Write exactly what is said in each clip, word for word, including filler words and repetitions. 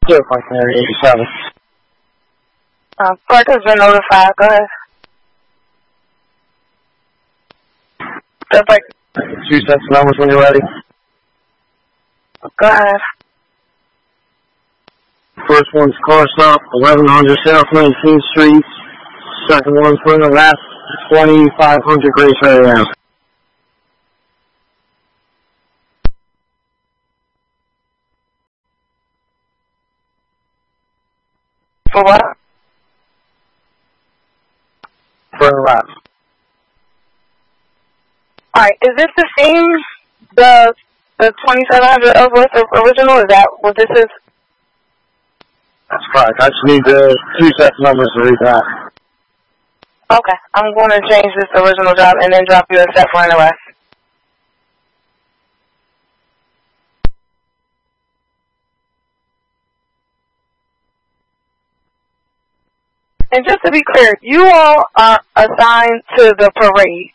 Zero Park Mary eighty-seven. Uh, Park has been notified. Go ahead. Zero Park. Two sets of numbers when you're ready. Go ahead. First one's car stop, eleven hundred South nineteenth Street. Second one's for the last twenty-five hundred Grace Area. For what? For the last. Alright, is this the same, the the twenty-seven hundred Ellsworth original? Is that what this is? That's correct. I just need the two sets of numbers to read that. Okay, I'm going to change this original job and then drop you a set for N O S. And just to be clear, you all are assigned to the parade.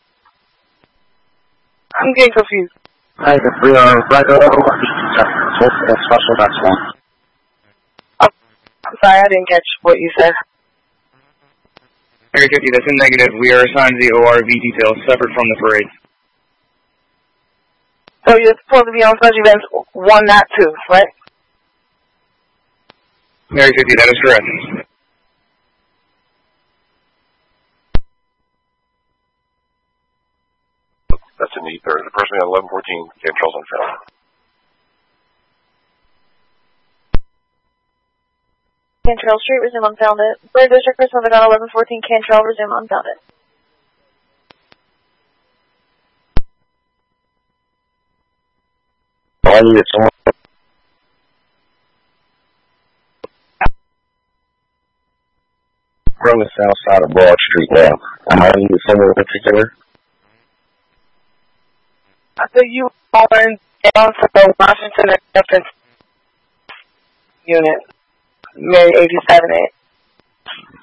I'm getting confused. I think we are regular special, that's one. Oh, I'm sorry, I didn't catch what you said. Area fifty, that's in negative. We are assigned the O R V details separate from the parade. So you're supposed to be on special events one, not two, right? Area fifty, that is correct. That's in the third. The person at eleven fourteen Cantrell's unfound. Cantrell Street, resume unfounded. Third District, person on eleven fourteen Cantrell, resume unfounded. I needed someone. We're on the south side of Broad Street now. I needed someone in particular. I think you are down to the Washington and Memphis unit, Mary eighty-seven A.